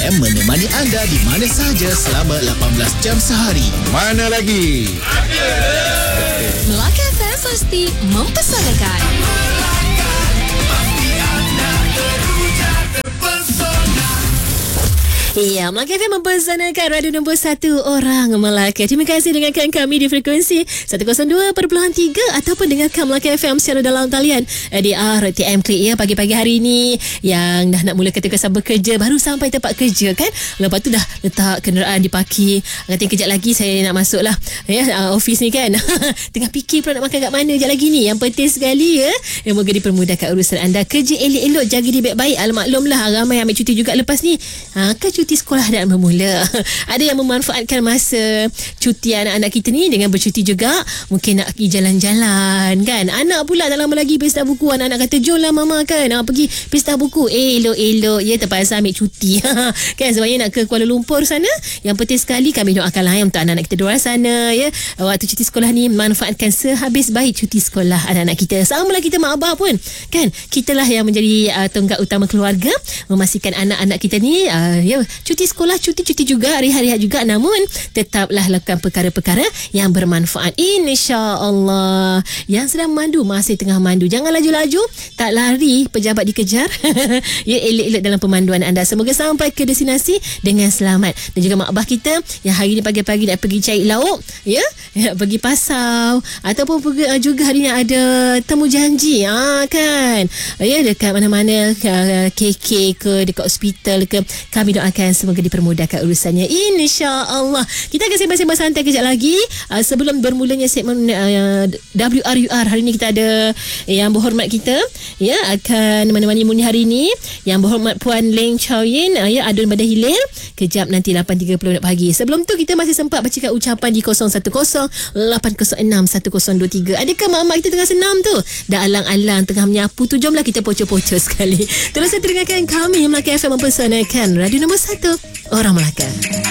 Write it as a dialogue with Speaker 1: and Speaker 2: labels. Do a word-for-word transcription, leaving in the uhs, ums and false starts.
Speaker 1: M menemani anda di mana sahaja selama lapan belas jam sehari.
Speaker 2: Mana lagi?
Speaker 3: Melaka F M pasti mempesonakan. Ya, Melaka F M mempersanakan radio nombor satu orang Melaka. Terima kasih dengarkan kami di frekuensi seratus dua perpuluhan tiga ataupun dengarkan Melaka F M secara dalam talian di R T M Klik ya. Pagi-pagi hari ini yang dah nak mula kata-kata bekerja, baru sampai tempat kerja kan, lepas tu dah letak kenderaan di parking, kata kejap lagi saya nak masuk lah ya, uh, office ni kan. Tengah fikir pula nak makan kat mana kejap lagi ni. Yang penting sekali ya, yang moga dipermudahkan urusan anda. Kerja elok-elok, jaga diri baik-baik. Almaklumlah ramai ambil cuti juga lepas ni. Ha, kan cuti sekolah dah bermula. Ada yang memanfaatkan masa cuti anak-anak kita ni dengan bercuti juga. Mungkin nak pergi jalan-jalan kan. Anak pula tak lama lagi pesta buku. Anak-anak kata jom lah mama kan, ha, pergi pesta buku. Eh, elok-elok ya, terpaksa ambil cuti. Kan sebabnya nak ke Kuala Lumpur sana. Yang penting sekali kami doakanlah ya, untuk anak-anak kita di luar sana ya. Waktu cuti sekolah ni manfaatkan sehabis baik cuti sekolah anak-anak kita. Samalah kita mak abah pun kan. Kitalah yang menjadi uh, tonggak utama keluarga, memastikan anak-anak kita ni uh, ya, cuti sekolah, cuti-cuti juga, rehat-rehat juga, namun tetaplah lakukan perkara-perkara yang bermanfaat, insya-Allah. Yang sedang mandu masih tengah mandu, jangan laju-laju, tak lari pejabat dikejar. Ya, elok-elok dalam pemanduan anda. Semoga sampai ke destinasi dengan selamat. Dan juga mak abah kita yang hari ni pagi-pagi nak pergi cari lauk ya, ya pergi pasar ataupun pergi, uh, juga hari ni ada temu janji ah kan ya, dekat mana-mana uh, K K ke dekat hospital ke, kami doakan semoga dipermudahkan urusannya, insya-Allah. Kita akan sembang-sembang santai kejap lagi uh, sebelum bermulanya segmen uh, W R U R. Hari ni kita ada yang berhormat kita ya, akan menemani Muni hari ni, yang berhormat Puan Leng Chow Yin uh, ya, Adun Badahilil. Kejap nanti lapan tiga puluh pagi. Sebelum tu kita masih sempat bacakan ucapan di kosong satu kosong lapan kosong enam satu kosong dua tiga. Adakah mak-mak kita tengah senam tu? Dah alang-alang tengah menyapu tu, jomlah kita pocor-pocor sekali. Terus dengarkan kami Melaka F M mempersanakan radio nombor satu orang Melaka.